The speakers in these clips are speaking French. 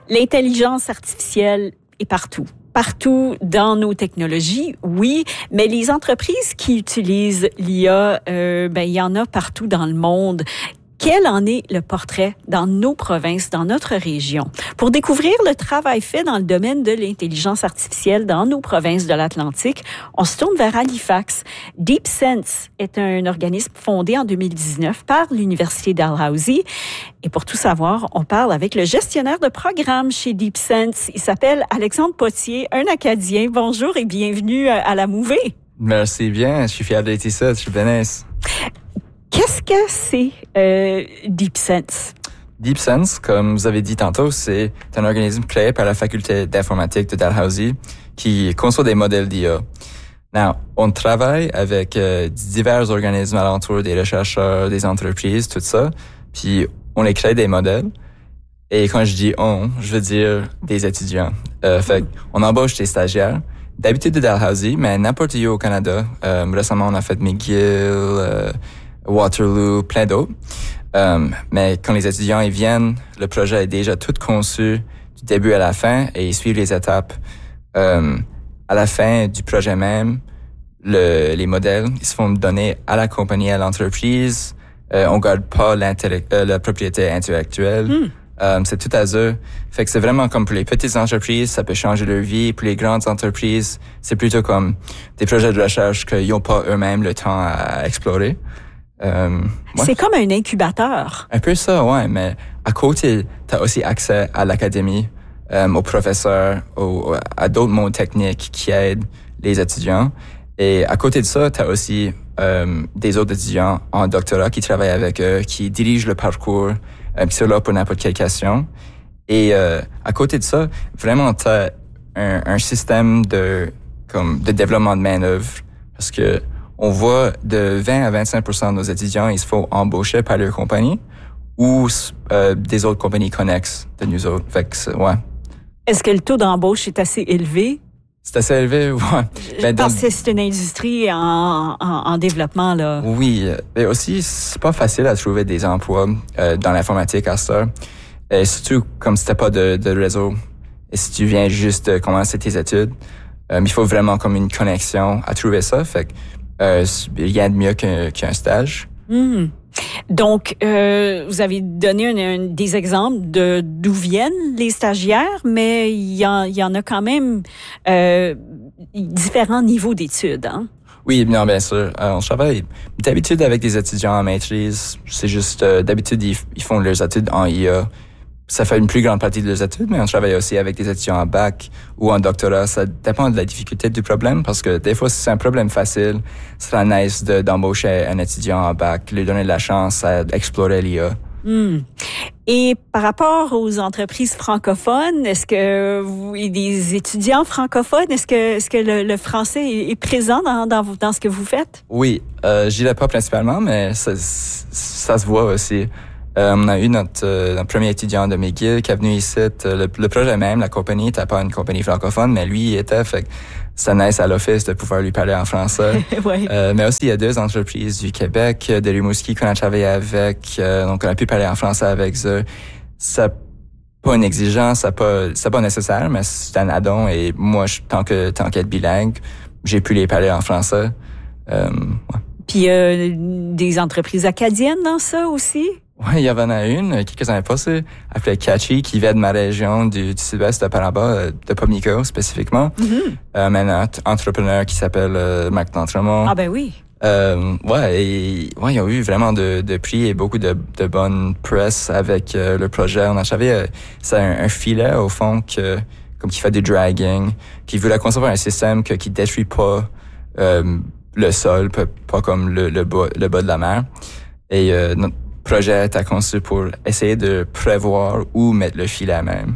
L'intelligence artificielle est partout. Partout dans nos technologies, oui, mais les entreprises qui utilisent l'IA, il y en a partout dans le monde. Quel en est le portrait dans nos provinces, dans notre région? Pour découvrir le travail fait dans le domaine de l'intelligence artificielle dans nos provinces de l'Atlantique, on se tourne vers Halifax. DeepSense est un organisme fondé en 2019 par l'Université Dalhousie. Et pour tout savoir, on parle avec le gestionnaire de programme chez DeepSense. Il s'appelle Alexandre Potier, un Acadien. Bonjour et bienvenue à la Mouvée. Merci bien, je suis fier d'être ici, je suis Vanessa. Qu'est-ce que c'est DeepSense? DeepSense, comme vous avez dit tantôt, c'est un organisme créé par la faculté d'informatique de Dalhousie qui conçoit des modèles d'IA. On travaille avec divers organismes alentour, des chercheurs, des entreprises, tout ça, puis on les crée des modèles. Et quand je dis on, je veux dire des étudiants. Fait on embauche des stagiaires, d'habitude de Dalhousie, mais n'importe où au Canada. Récemment, on a fait McGill, Waterloo, plein d'autres. Mais quand les étudiants ils viennent, le projet est déjà tout conçu du début à la fin et ils suivent les étapes. À la fin du projet même, les modèles ils se font donner à la compagnie, à l'entreprise. On garde pas la propriété intellectuelle. C'est tout à eux. Fait que c'est vraiment comme pour les petites entreprises, ça peut changer leur vie. Pour les grandes entreprises, c'est plutôt comme des projets de recherche qu'ils n'ont pas eux-mêmes le temps à explorer. Ouais. C'est comme un incubateur. Un peu ça, ouais, mais à côté, t'as aussi accès à l'académie, aux professeurs, à d'autres mondes techniques qui aident les étudiants. Et à côté de ça, t'as aussi des autres étudiants en doctorat qui travaillent avec eux, qui dirigent le parcours, qui sont là pour n'importe quelle question. Et à côté de ça, vraiment, t'as un système de développement de main-d'œuvre, parce que on voit de 20 à 25% de nos étudiants, ils se font embaucher par leur compagnie ou des autres compagnies connexes de nous autres. Fait que, ouais. Est-ce que le taux d'embauche est assez élevé? C'est assez élevé, ouais. Je pense que c'est une industrie en développement, là. Oui, mais aussi, c'est pas facile à trouver des emplois dans l'informatique à ça. Et surtout, comme si t'as pas de réseau, et si tu viens juste de commencer tes études, il faut vraiment comme une connexion à trouver ça. Fait que rien de mieux qu'un stage. Donc, vous avez donné des exemples d'où viennent les stagiaires, mais il y en a quand même différents niveaux d'études, hein? Oui, bien sûr. On travaille d'habitude avec des étudiants en maîtrise. C'est juste, d'habitude, ils font leurs études en IA. Ça fait une plus grande partie de leurs études, mais on travaille aussi avec des étudiants en bac ou en doctorat. Ça dépend de la difficulté du problème, parce que des fois, si c'est un problème facile, ce serait nice d'embaucher un étudiant en bac, lui donner la chance à explorer l'IA. Et par rapport aux entreprises francophones, est-ce que des étudiants francophones, est-ce que le français est présent dans ce que vous faites? Oui, je dirais pas principalement, mais ça se voit aussi. On a eu notre premier étudiant de McGill qui est venu ici. Le projet même, la compagnie, n'était pas une compagnie francophone, mais lui, il était. Fait que c'est nice à l'office de pouvoir lui parler en français. Ouais. Mais aussi, il y a 2 entreprises du Québec, de Rimouski, qu'on a travaillé avec. Donc, on a pu parler en français avec eux. C'est pas une exigence, c'est pas nécessaire, mais c'est un add-on. Et moi, tant qu'être bilingue, j'ai pu les parler en français. Ouais. Puis, des entreprises acadiennes dans ça aussi? Oui, il y en a une, quelques années passées, appelée Catchy, qui vient de ma région du sud-ouest de Paraba, de Pamlico spécifiquement. Un entrepreneur qui s'appelle Marc D'Entremont. Ah ben oui. Ils ont eu vraiment de prix et beaucoup de bonne presse avec le projet. On a travaillé, c'est un filet au fond qui fait du dragging, qui voulait concevoir un système qui détruit pas le sol, pas comme le bas de la mer. Et notre projet était conçu pour essayer de prévoir où mettre le filet même.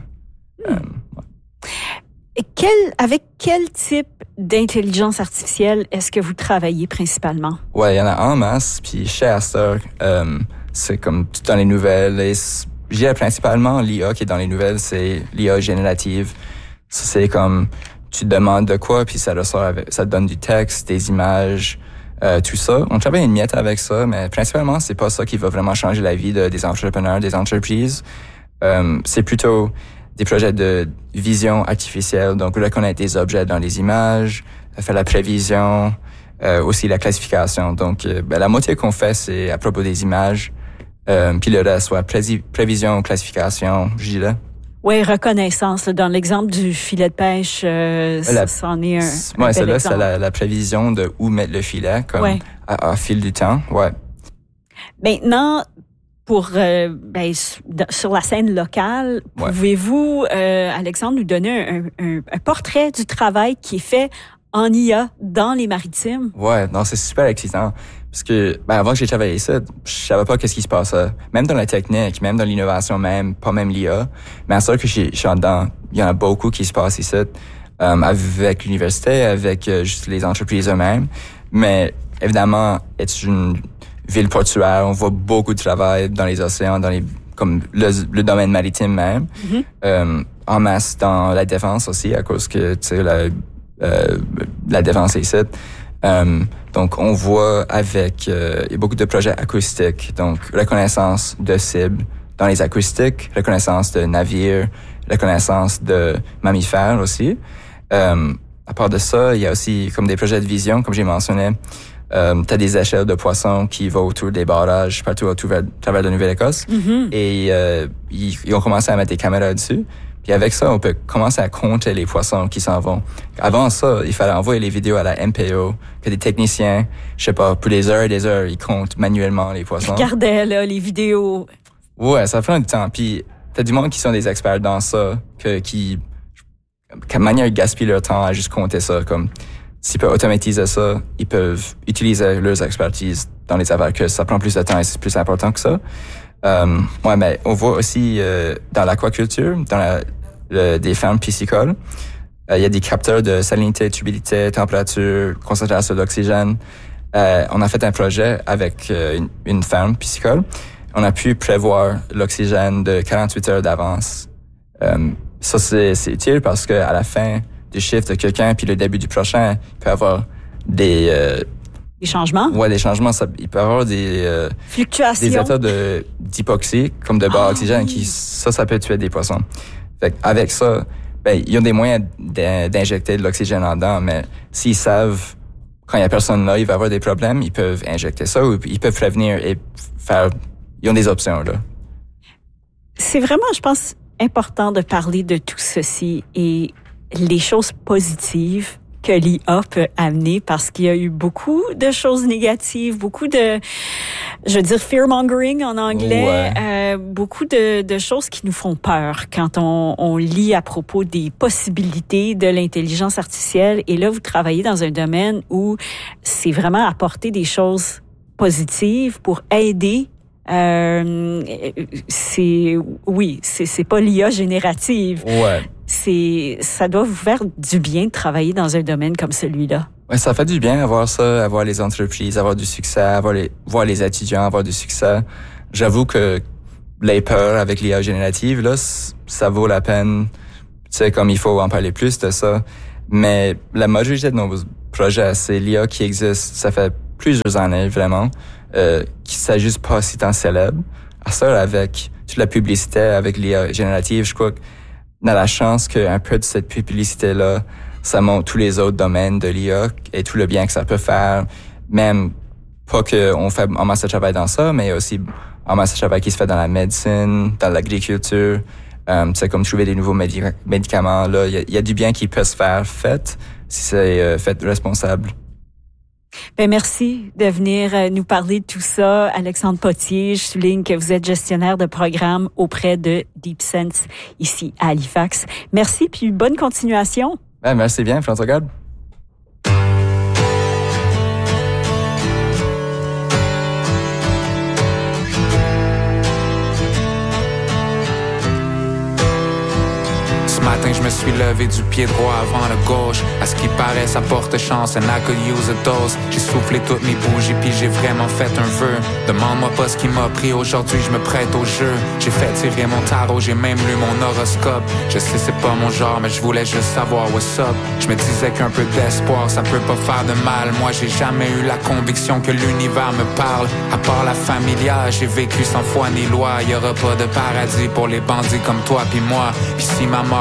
Et avec quel type d'intelligence artificielle est-ce que vous travaillez principalement? Ouais, il y en a en masse. Puis chez Astor, c'est comme tout dans les nouvelles. Et je dirais principalement l'IA qui est dans les nouvelles, c'est l'IA générative. Ça, c'est comme tu te demandes de quoi, puis ça ressort ça te donne du texte, des images, tout ça. On travaille une miette avec ça, mais principalement, c'est pas ça qui va vraiment changer la vie des entrepreneurs, des entreprises. C'est plutôt des projets de vision artificielle, donc reconnaître des objets dans les images, faire la prévision, aussi la classification. Donc, la moitié qu'on fait, c'est à propos des images, puis le reste, soit prévision, classification, je dirais. Oui, reconnaissance. Dans l'exemple du filet de pêche, ça en est un ouais, bel celle-là, exemple. c'est la prévision de où mettre le filet, comme à fil du temps. Ouais. Maintenant, pour sur la scène locale, pouvez-vous, Alexandre, nous donner un portrait du travail qui est fait en IA dans les maritimes? Ouais, non, c'est super excitant. Parce que, avant que j'ai travaillé ça, je savais pas qu'est-ce qui se passait. Même dans la technique, même dans l'innovation même, pas même l'IA. Mais à ce que je suis en dedans, il y en a beaucoup qui se passent ici, avec l'université, avec juste les entreprises eux-mêmes. Mais, évidemment, être une ville portuaire, on voit beaucoup de travail dans les océans, comme le domaine maritime même. Mm-hmm. En masse dans la défense aussi, à cause que, tu sais, la défense est ici. Donc, on voit il y a beaucoup de projets acoustiques. Donc, reconnaissance de cibles dans les acoustiques, reconnaissance de navires, reconnaissance de mammifères aussi. À part de ça, il y a aussi comme des projets de vision, comme j'ai mentionné. T'as des échelles de poissons qui vont autour des barrages partout à travers la Nouvelle-Écosse. Mm-hmm. Et ils ont commencé à mettre des caméras dessus. Puis avec ça, on peut commencer à compter les poissons qui s'en vont. Avant ça, il fallait envoyer les vidéos à la MPO, que des techniciens, je sais pas, pour des heures et des heures, ils comptent manuellement les poissons. Regardez là les vidéos. Ouais, ça prend du temps. Puis t'as du monde qui sont des experts dans ça, qui manière gaspillent leur temps à juste compter ça. Comme s'ils peuvent automatiser ça, ils peuvent utiliser leurs expertises dans les affaires, que ça prend plus de temps et c'est plus important que ça. Mais on voit aussi dans l'aquaculture, dans des fermes piscicoles, il y a des capteurs de salinité, turbidité, température, concentration d'oxygène. On a fait un projet avec une ferme piscicole. On a pu prévoir l'oxygène de 48 heures d'avance. Ça, c'est utile parce que à la fin du shift de quelqu'un puis le début du prochain, il peut y avoir des changements? Ouais, des changements. Il peut y avoir des fluctuations. Des états d'hypoxie, comme de bas oxygène, ça peut tuer des poissons. Fait avec ça, ils ont des moyens d'injecter de l'oxygène en dedans, mais s'ils savent quand il y a personne là, il va y avoir des problèmes, ils peuvent injecter ça ou ils peuvent prévenir et ils ont des options, là. C'est vraiment, je pense, important de parler de tout ceci et les choses positives que l'IA peut amener, parce qu'il y a eu beaucoup de choses négatives, beaucoup de, je veux dire, fear-mongering en anglais, beaucoup de choses qui nous font peur quand on lit à propos des possibilités de l'intelligence artificielle. Et là, vous travaillez dans un domaine où c'est vraiment apporter des choses positives pour aider. C'est pas l'IA générative. Ouais. Ça doit vous faire du bien de travailler dans un domaine comme celui-là. Ouais, ça fait du bien avoir ça, avoir les entreprises, avoir du succès, voir les étudiants avoir du succès. J'avoue que les peurs avec l'IA générative, là, ça vaut la peine. Tu sais, comme il faut en parler plus de ça. Mais la majorité de nos projets, c'est l'IA qui existe. Ça fait plusieurs années, vraiment. Qui s'ajuste pas si tant célèbre. À ça, avec toute la publicité, avec l'IA générative, je crois qu'on a la chance qu'un peu de cette publicité-là, ça montre tous les autres domaines de l'IA et tout le bien que ça peut faire. Même pas qu'on fait en masse de travail dans ça, mais aussi en masse de travail qui se fait dans la médecine, dans l'agriculture. C'est comme trouver des nouveaux médicaments. Là, il y a du bien qui peut se faire fait si c'est fait responsable. Merci de venir nous parler de tout ça. Alexandre Potier, je souligne que vous êtes gestionnaire de programme auprès de DeepSense ici à Halifax. Merci, puis bonne continuation. Merci bien, François Garde. Ce matin, je me suis levé du pied droit avant le gauche. À ce qui paraît, ça porte chance, and I could use a dose. J'ai soufflé toutes mes bougies puis j'ai vraiment fait un vœu. Demande-moi pas ce qui m'a pris, aujourd'hui je me prête au jeu. J'ai fait tirer mon tarot, j'ai même lu mon horoscope. Je sais c'est pas mon genre, mais je voulais juste savoir what's up. Je me disais qu'un peu d'espoir, ça peut pas faire de mal. Moi j'ai jamais eu la conviction que l'univers me parle. À part la familiale, j'ai vécu sans foi ni loi. Y aura pas de paradis pour les bandits comme toi pis moi. Pis si ma mort